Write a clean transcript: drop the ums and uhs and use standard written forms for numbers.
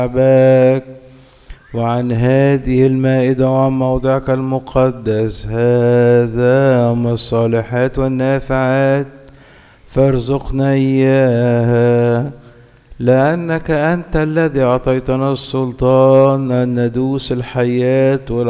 شعبك، وعن هذه المائدة وعن موضعك المقدس هذا من الصالحات والنافعات فارزقنا إياها، لأنك أنت الذي أعطيتنا السلطان أن ندوس الحياة